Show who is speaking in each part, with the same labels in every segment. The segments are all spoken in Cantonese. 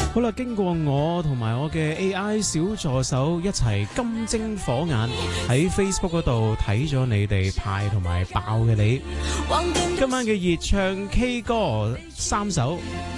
Speaker 1: 好啦，經過我同埋我嘅 AI 小助手一齊金睛火眼喺 Facebook 嗰度睇咗你哋派同埋爆嘅你，今晚嘅熱唱 K 歌3首，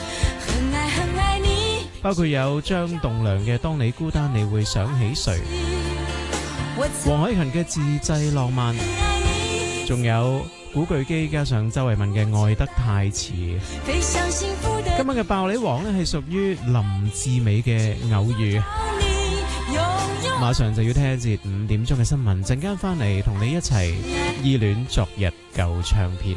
Speaker 1: 包括有張棟樑嘅《當你孤單你會想起誰》，黃凱芹嘅《自製浪漫》，仲有古巨基加上周慧敏嘅《愛得太遲》。今晚嘅爆你王呢係屬於林志美嘅《偶遇》。馬上就要聽一節5點鐘嘅新聞，陣間翻嚟同你一齊依戀昨日舊唱片。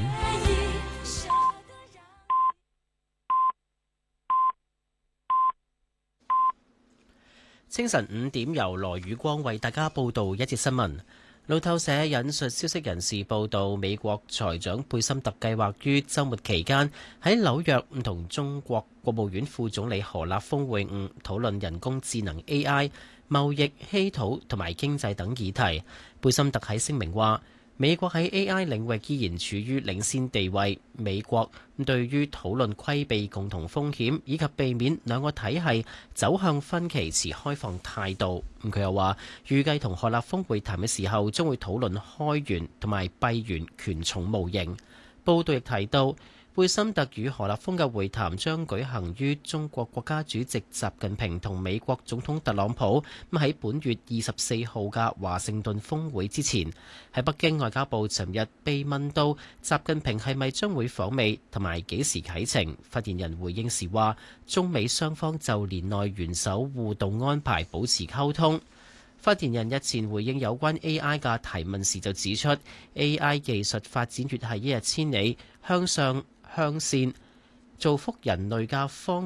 Speaker 2: 清晨5點，由羅宇光為大家報道一節新聞。路透社引述消息人士報道，美國財長貝森特計劃於週末期間喺紐約同中國國務院副總理何立峰會晤，討論人工智能 AI、貿易、稀土同埋經濟等議題。貝森特喺聲明話，美國喺 AI 領域依然處於領先地位。美國對於討論規避共同風險以及避免兩個體系走向分歧持開放態度。佢又話，預計同何立峰會談嘅時候，將會討論開源同埋閉源權重模型。報道亦提到，貝森特與何立峰嘅會談將舉行於中國國家主席習近平同美國總統特朗普喺本月24號嘅華盛頓峰會之前。喺北京，外交部尋日被問到習近平係咪將會訪美同埋幾時啟程，發言人回應時話，中美雙方就年內元首互動安排保持溝通。發言人日前回應有關 AI 嘅提問時就指出， AI 技術發展越係一日千里，向上向善造福人類嘅方